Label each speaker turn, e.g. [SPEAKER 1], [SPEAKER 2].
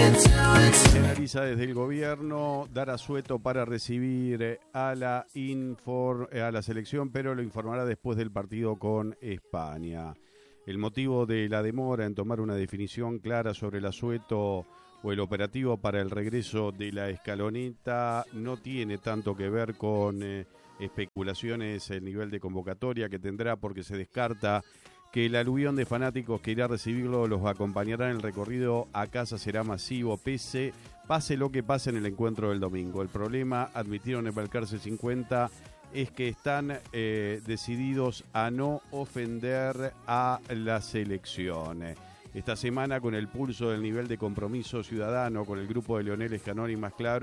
[SPEAKER 1] Se analiza desde el gobierno dar asueto para recibir a la selección, pero lo informará después del partido con España. El motivo de la demora en tomar una definición clara sobre el asueto o el operativo para el regreso de la escaloneta no tiene tanto que ver con especulaciones el nivel de convocatoria que tendrá, porque se descarta que el aluvión de fanáticos que irá a recibirlo los acompañará en el recorrido a casa será masivo, pase lo que pase en el encuentro del domingo. El problema, admitieron en Balcarce 50, es que están decididos a no ofender a la selección. Esta semana, con el pulso del nivel de compromiso ciudadano con el grupo de Leonel Scaloni más claro,